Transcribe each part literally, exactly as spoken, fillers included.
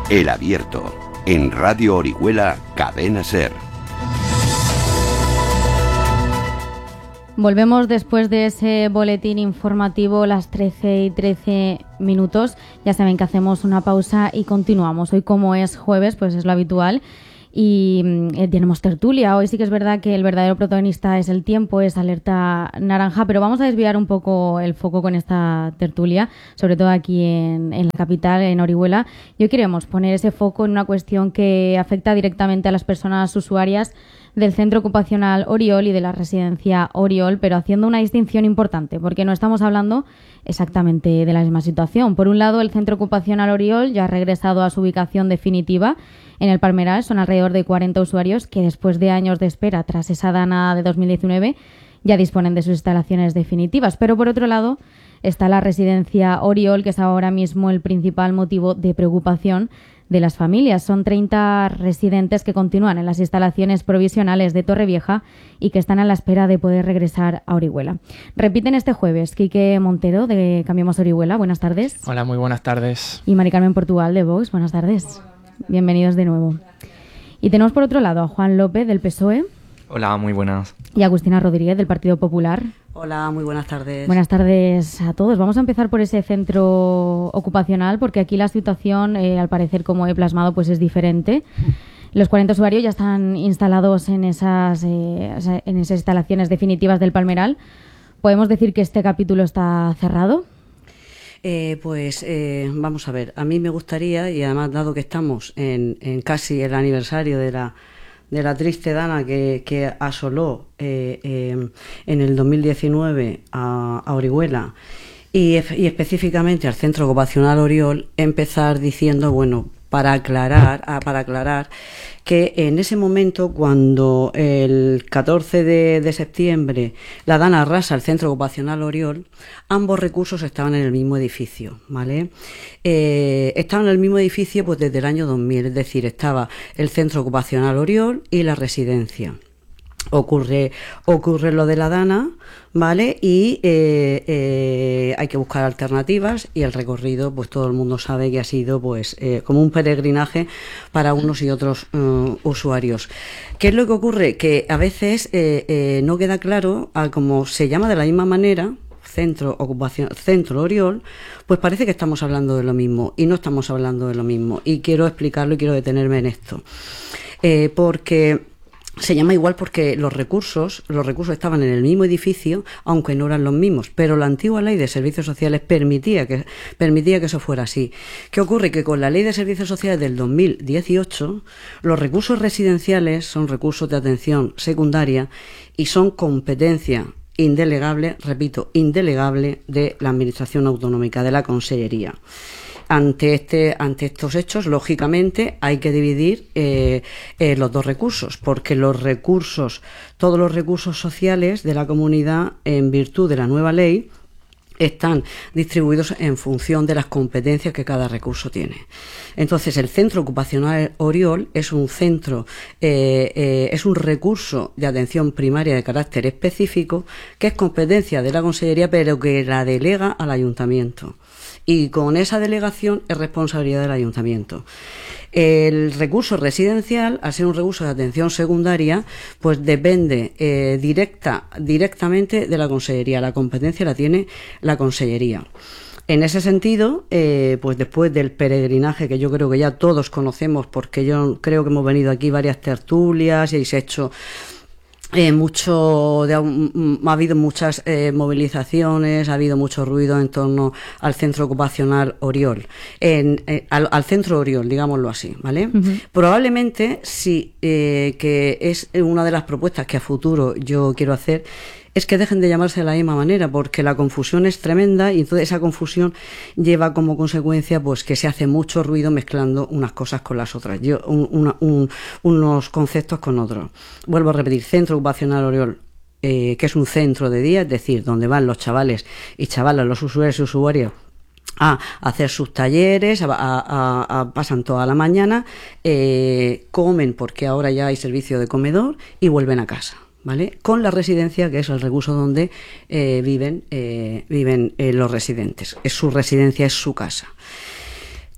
El Abierto, en Radio Orihuela, Cadena SER. Volvemos después de ese boletín informativo, las trece y trece minutos. Ya saben que hacemos una pausa y continuamos. Hoy, como es jueves, pues es lo habitual. Y eh, tenemos tertulia. Hoy sí que es verdad que el verdadero protagonista es el tiempo, es alerta naranja, pero vamos a desviar un poco el foco con esta tertulia, sobre todo aquí en, en la capital, en Orihuela. Y hoy queremos poner ese foco en una cuestión que afecta directamente a las personas usuarias del Centro Ocupacional Oriol y de la Residencia Oriol, pero haciendo una distinción importante, porque no estamos hablando exactamente de la misma situación. Por un lado, el Centro Ocupacional Oriol ya ha regresado a su ubicación definitiva en el Palmeral. Son alrededor de cuarenta usuarios que, después de años de espera tras esa DANA de dos mil diecinueve, ya disponen de sus instalaciones definitivas. Pero por otro lado está la Residencia Oriol, que es ahora mismo el principal motivo de preocupación de las familias. Son treinta residentes que continúan en las instalaciones provisionales de Torrevieja y que están a la espera de poder regresar a Orihuela. Repiten este jueves Quique Montero, de Cambiemos Orihuela. Buenas tardes. Hola, muy buenas tardes. Y Mari Carmen Portugal, de Vox. Buenas tardes. Bienvenidos de nuevo. Y tenemos por otro lado a Juan López, del P S O E. Hola, muy buenas. Y Agustina Rodríguez, del Partido Popular. Hola, muy buenas tardes. Buenas tardes a todos. Vamos a empezar por ese centro ocupacional, porque aquí la situación, eh, al parecer, como he plasmado, pues es diferente. Los cuarenta usuarios ya están instalados en esas, eh, en esas instalaciones definitivas del Palmeral. ¿Podemos decir que este capítulo está cerrado? Eh, pues eh, vamos a ver, a mí me gustaría, y además dado que estamos en, en casi el aniversario de la de la triste dana que, que asoló eh, eh, en el dos mil diecinueve a, a Orihuela y, y específicamente al Centro Ocupacional Oriol, empezar diciendo, bueno, para aclarar, ah, para aclarar que en ese momento, cuando el catorce de septiembre la DANA arrasa el Centro Ocupacional Oriol, ambos recursos estaban en el mismo edificio, ¿vale? Eh, estaban en el mismo edificio pues desde el año dos mil, es decir, estaba el Centro Ocupacional Oriol y la residencia. Ocurre, ocurre lo de la DANA, ¿vale? Y eh, eh, hay que buscar alternativas, y el recorrido, pues todo el mundo sabe que ha sido pues eh, como un peregrinaje para unos y otros uh, usuarios. ¿Qué es lo que ocurre? Que a veces eh, eh, no queda claro, a como se llama de la misma manera, Centro Ocupación, Centro Oriol, pues parece que estamos hablando de lo mismo, y no estamos hablando de lo mismo. Y quiero explicarlo y quiero detenerme en esto. Eh, porque se llama igual porque los recursos, los recursos estaban en el mismo edificio, aunque no eran los mismos, pero la antigua ley de servicios sociales permitía que, permitía que eso fuera así. ¿Qué ocurre? Que con la ley de servicios sociales del dos mil dieciocho, los recursos residenciales son recursos de atención secundaria y son competencia indelegable, repito, indelegable de la Administración Autonómica, de la Consellería. Ante este, ante estos hechos, lógicamente, hay que dividir eh, eh, los dos recursos, porque los recursos, todos los recursos sociales de la comunidad, en virtud de la nueva ley, están distribuidos en función de las competencias que cada recurso tiene. Entonces, el Centro Ocupacional Oriol es un centro, eh, eh, es un recurso de atención primaria de carácter específico, que es competencia de la Consellería, pero que la delega al Ayuntamiento. Y con esa delegación es responsabilidad del Ayuntamiento. El recurso residencial, al ser un recurso de atención secundaria, pues depende eh, directa, directamente de la Consellería. La competencia la tiene la Consellería. En ese sentido, eh, pues después del peregrinaje que yo creo que ya todos conocemos, porque yo creo que hemos venido aquí varias tertulias y se ha hecho Eh, mucho de, ha habido muchas eh, movilizaciones, ha habido mucho ruido en torno al Centro Ocupacional Oriol, en, eh, al, al Centro Oriol, digámoslo así, ¿vale? Uh-huh. Probablemente sí, eh, que es una de las propuestas que a futuro yo quiero hacer, es que dejen de llamarse de la misma manera, porque la confusión es tremenda, y entonces esa confusión lleva como consecuencia pues que se hace mucho ruido mezclando unas cosas con las otras, yo, un, una, un, unos conceptos con otros. Vuelvo a repetir, Centro Ocupacional Oriol, eh, que es un centro de día, es decir, donde van los chavales y chavalas, los usuarios y usuarios, a hacer sus talleres, a, a, a, pasan toda la mañana, eh, comen porque ahora ya hay servicio de comedor y vuelven a casa, ¿vale? Con la residencia, que es el recurso donde eh, viven, eh, viven eh, los residentes. Es su residencia, es su casa.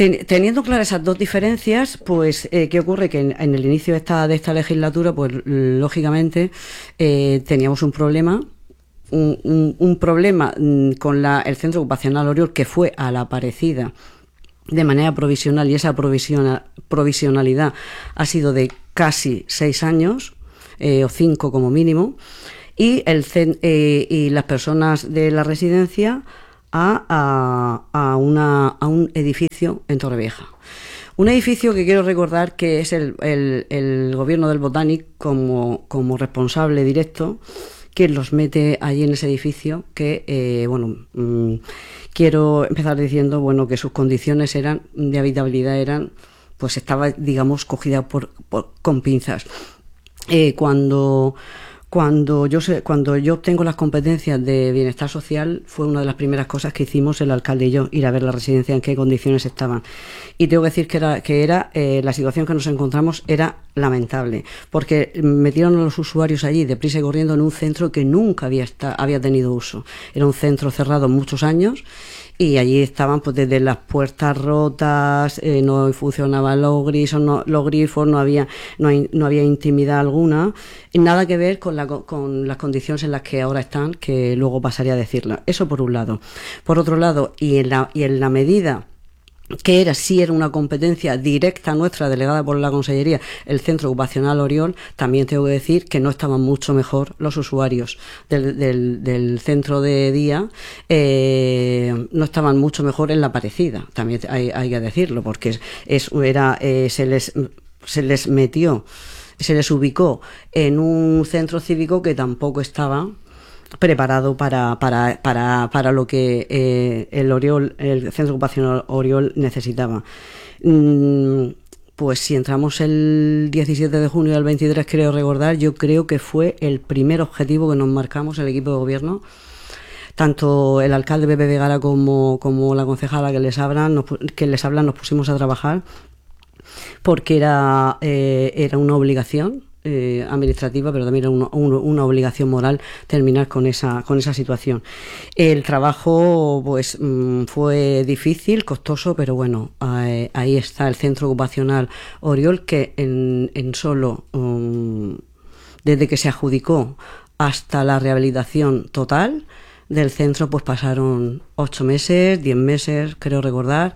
ten, teniendo claras esas dos diferencias, pues, eh, ¿qué ocurre? Que en, en el inicio de esta, de esta legislatura, pues, lógicamente, eh, teníamos un problema, un, un, un problema con la, el Centro Ocupacional Oriol, que fue a la Aparecida de manera provisional, y esa provisiona, provisionalidad ha sido de casi seis años, eh, o cinco como mínimo, y, el, eh, y las personas de la residencia a, a, a, una, a un edificio en Torrevieja. Un edificio que quiero recordar que es el, el, el gobierno del Botanic como, como responsable directo, quien los mete allí en ese edificio, que, eh, bueno, mmm, quiero empezar diciendo, bueno, que sus condiciones eran de habitabilidad eran, pues estaba, digamos, cogida por, por con pinzas. Eh, cuando... Cuando yo sé, cuando yo obtengo las competencias de bienestar social, fue una de las primeras cosas que hicimos el alcalde y yo, ir a ver la residencia, en qué condiciones estaban. Y tengo que decir que era, que era eh, la situación que nos encontramos era lamentable, porque metieron a los usuarios allí deprisa y corriendo en un centro que nunca había, está, había tenido uso. Era un centro cerrado muchos años, y allí estaban, pues, desde las puertas rotas, eh, no funcionaban los grifos, no, los grifos, no había, no, hay, no había intimidad alguna, y nada que ver con, la, con las condiciones en las que ahora están, que luego pasaría a decirla. Eso por un lado. Por otro lado, y en la, y en la medida que era, sí era una competencia directa nuestra, delegada por la Consellería, el Centro Ocupacional Oriol, también tengo que decir que no estaban mucho mejor los usuarios del, del, del centro de día, eh, no estaban mucho mejor en la Aparecida, también hay, hay que decirlo, porque es, es, era, eh, se les, se les metió, se les ubicó en un centro cívico que tampoco estaba preparado para, para, para, para lo que eh, el Oriol, el Centro Ocupacional Oriol necesitaba. Mm, pues si entramos el diecisiete de junio del veintitrés, creo recordar, yo creo que fue el primer objetivo que nos marcamos el equipo de gobierno. Tanto el alcalde Pepe Vegara como, como la concejala que les hablan, nos, que les hablan, nos pusimos a trabajar, porque era, eh, era una obligación Eh, administrativa, pero también era una, una obligación moral terminar con esa con esa situación. El trabajo, pues, mmm, fue difícil, costoso, pero bueno, ahí, ahí está el Centro Ocupacional Oriol, que en, en solo um, desde que se adjudicó hasta la rehabilitación total del centro, pues pasaron ocho meses, diez meses, creo recordar,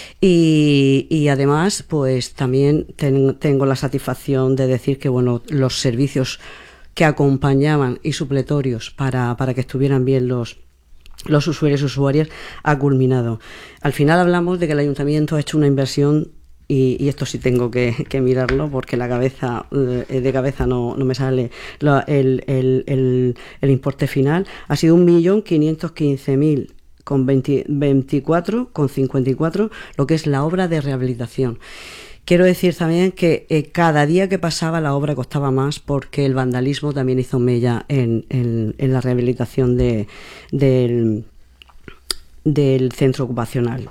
y, y además, pues también ten, tengo la satisfacción de decir que, bueno, los servicios que acompañaban y supletorios para, para que estuvieran bien los los usuarios y usuarias ha culminado. Al final hablamos de que el ayuntamiento ha hecho una inversión. Y, y esto sí tengo que, que mirarlo, porque la cabeza eh, de cabeza no, no me sale la, el, el, el, el importe final. Ha sido un millón quinientos quince mil con veinticuatro con cincuenta y cuatro, lo que es la obra de rehabilitación. Quiero decir también que eh, cada día que pasaba la obra costaba más, porque el vandalismo también hizo mella en, en, en la rehabilitación de, del, del centro ocupacional.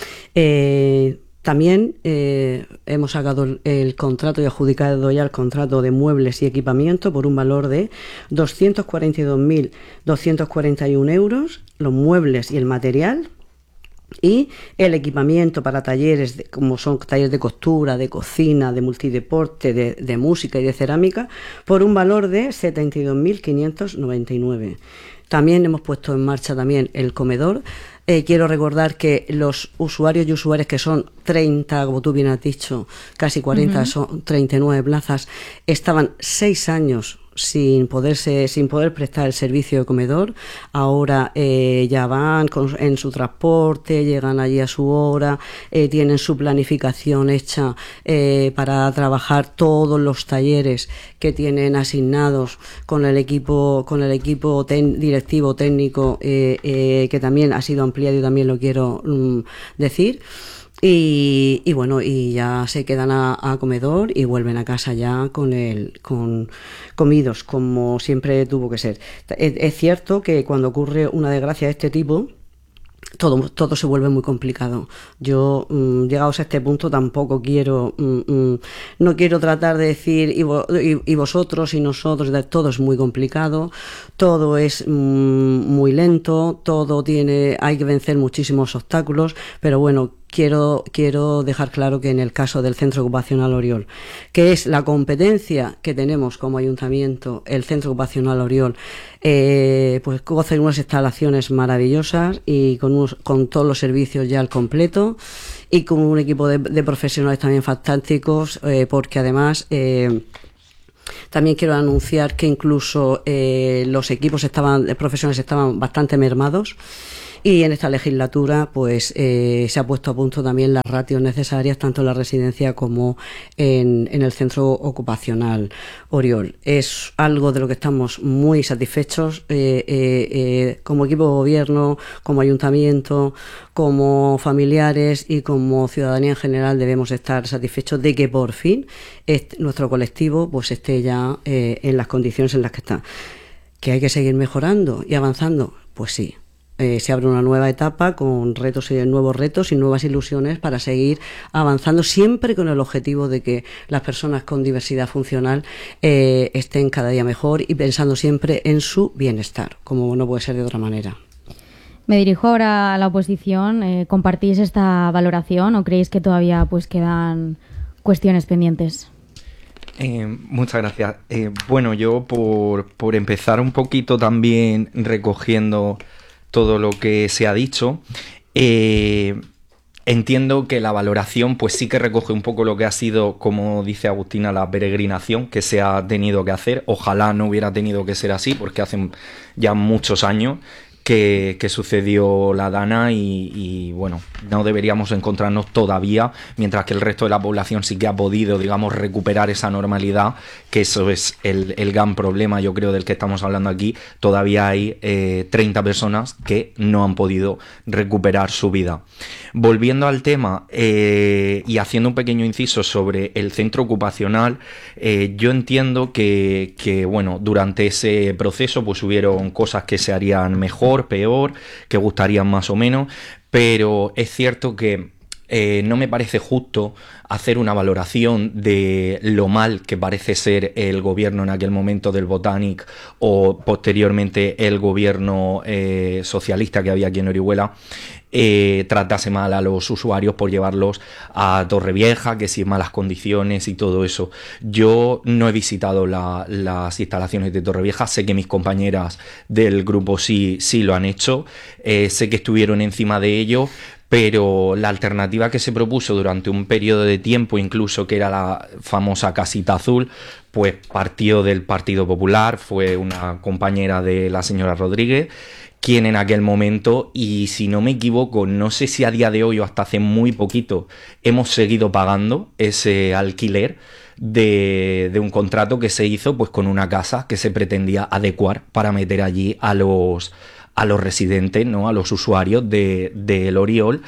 Eh, También eh, hemos sacado el, el contrato y adjudicado ya el contrato de muebles y equipamiento por un valor de doscientos cuarenta y dos mil doscientos cuarenta y uno euros, los muebles y el material, y el equipamiento para talleres, de, como son talleres de costura, de cocina, de multideporte, de, de música y de cerámica, por un valor de setenta y dos mil quinientos noventa y nueve. También hemos puesto en marcha también el comedor. Eh, quiero recordar que los usuarios y usuarias, que son treinta, como tú bien has dicho, casi cuarenta, uh-huh. Son treinta y nueve plazas, estaban seis años sin poderse, sin poder prestar el servicio de comedor. Ahora eh, ya van con, en su transporte, llegan allí a su hora, eh, tienen su planificación hecha eh, para trabajar todos los talleres que tienen asignados con el equipo, con el equipo ten, directivo técnico, eh, eh, que también ha sido ampliado y también lo quiero mm, decir. Y, y bueno, y ya se quedan a, a comedor y vuelven a casa ya con el con comidos, como siempre tuvo que ser. Es, es cierto que cuando ocurre una desgracia de este tipo, todo, todo se vuelve muy complicado. Yo, mmm, llegados a este punto, tampoco quiero, mmm, no quiero tratar de decir y, vo, y, y vosotros y nosotros, todo es muy complicado, todo es mmm, muy lento, todo tiene, hay que vencer muchísimos obstáculos, pero bueno, quiero, quiero dejar claro que en el caso del Centro Ocupacional Oriol, que es la competencia que tenemos como ayuntamiento, el Centro Ocupacional Oriol, eh, pues goza de unas instalaciones maravillosas y con, unos, con todos los servicios ya al completo y con un equipo de, de profesionales también fantásticos, eh, porque además... Eh, También quiero anunciar que incluso eh, los equipos estaban, los profesionales estaban bastante mermados y en esta legislatura pues eh, se ha puesto a punto también las ratios necesarias tanto en la residencia como en, en el centro ocupacional Oriol. Es algo de lo que estamos muy satisfechos eh, eh, eh, como equipo de gobierno, como ayuntamiento, como familiares y como ciudadanía en general debemos estar satisfechos de que por fin este, nuestro colectivo pues esté ya eh, en las condiciones en las que está. ¿Que hay que seguir mejorando y avanzando? Pues sí. Eh, se abre una nueva etapa con retos y nuevos retos y nuevas ilusiones para seguir avanzando siempre con el objetivo de que las personas con diversidad funcional eh, estén cada día mejor y pensando siempre en su bienestar, como no puede ser de otra manera. Me dirijo ahora a la oposición. Eh, ¿Compartís esta valoración o creéis que todavía pues quedan cuestiones pendientes? Eh, muchas gracias. Eh, bueno, yo por, por empezar un poquito también recogiendo todo lo que se ha dicho, eh, entiendo que la valoración pues sí que recoge un poco lo que ha sido, como dice Agustina, la peregrinación que se ha tenido que hacer. Ojalá no hubiera tenido que ser así, porque hace ya muchos años que, que sucedió la Dana y, y bueno, no deberíamos encontrarnos todavía, mientras que el resto de la población sí que ha podido, digamos, recuperar esa normalidad, que eso es el, el gran problema, yo creo, del que estamos hablando aquí. Todavía hay eh, treinta personas que no han podido recuperar su vida. Volviendo al tema eh, y haciendo un pequeño inciso sobre el centro ocupacional, eh, yo entiendo que, que, bueno, durante ese proceso pues hubieron cosas que se harían mejor, peor, que gustarían más o menos, pero es cierto que eh, no me parece justo hacer una valoración de lo mal que parece ser el gobierno en aquel momento del Botanic o posteriormente el gobierno eh, socialista que había aquí en Orihuela. Eh, tratase mal a los usuarios por llevarlos a Torrevieja, que si en malas condiciones y todo eso. Yo no he visitado la, las instalaciones de Torrevieja, sé que mis compañeras del grupo sí, sí lo han hecho, eh, sé que estuvieron encima de ello, pero la alternativa que se propuso durante un periodo de tiempo, incluso que era la famosa casita azul, pues partió del Partido Popular, fue una compañera de la señora Rodríguez, quien en aquel momento, y si no me equivoco, no sé si a día de hoy o hasta hace muy poquito, hemos seguido pagando ese alquiler de, de un contrato que se hizo pues con una casa que se pretendía adecuar para meter allí a los, a los residentes, ¿no? A los usuarios de, de el Oriol,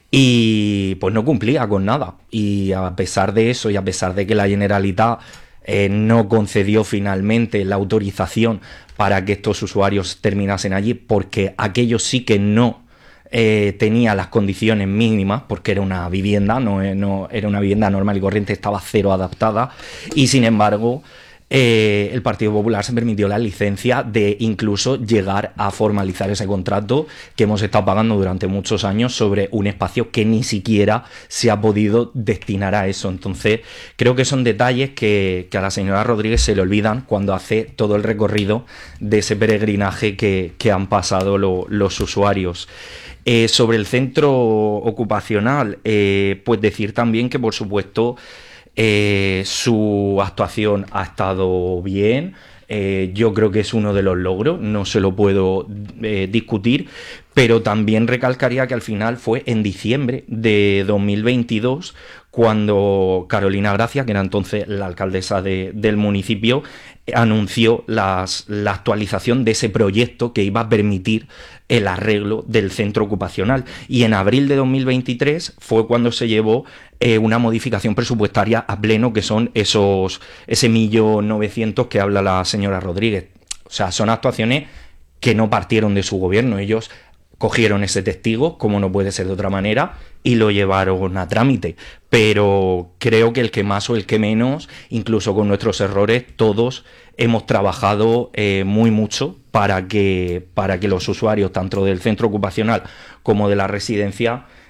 y pues no cumplía con nada. Y a pesar de eso, y a pesar de que la Generalitat eh, no concedió finalmente la autorización para que estos usuarios terminasen allí, porque aquello sí que no eh, tenía las condiciones mínimas, porque era una vivienda, no, no era una vivienda normal y corriente, estaba cero adaptada, y sin embargo eh, el Partido Popular se permitió la licencia de incluso llegar a formalizar ese contrato que hemos estado pagando durante muchos años sobre un espacio que ni siquiera se ha podido destinar a eso. Entonces creo que son detalles que, que a la señora Rodríguez se le olvidan cuando hace todo el recorrido de ese peregrinaje que, que han pasado lo, los usuarios. Eh, sobre el centro ocupacional, eh, pues decir también que por supuesto Eh, su actuación ha estado bien, eh, yo creo que es uno de los logros, no se lo puedo eh, discutir, pero también recalcaría que al final fue en diciembre de dos mil veintidós cuando Carolina Gracia, que era entonces la alcaldesa de, del municipio, anunció las, la actualización de ese proyecto que iba a permitir el arreglo del centro ocupacional. Y en abril de dos mil veintitrés fue cuando se llevó eh, una modificación presupuestaria a pleno, que son esos ese millón novecientos que habla la señora Rodríguez. O sea, son actuaciones que no partieron de su gobierno. Ellos cogieron ese testigo, como no puede ser de otra manera, y lo llevaron a trámite. Pero creo que el que más o el que menos, incluso con nuestros errores, todos hemos trabajado eh, muy mucho para que, para que los usuarios, tanto del centro ocupacional como de la residencia,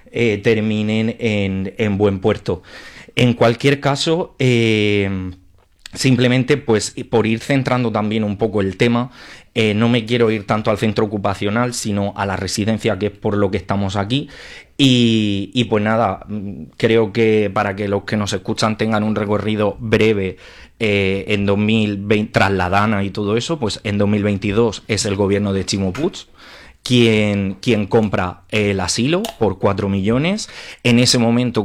eh, terminen en, en buen puerto. En cualquier caso, eh, simplemente pues por ir centrando también un poco el tema, eh, no me quiero ir tanto al centro ocupacional, sino a la residencia, que es por lo que estamos aquí. Y, y pues nada, creo que para que los que nos escuchan tengan un recorrido breve, eh, en dos mil veinte, tras la Dana y todo eso, pues en dos mil veintidós es el gobierno de Ximo Puig quien, quien compra el asilo por cuatro millones. En ese momento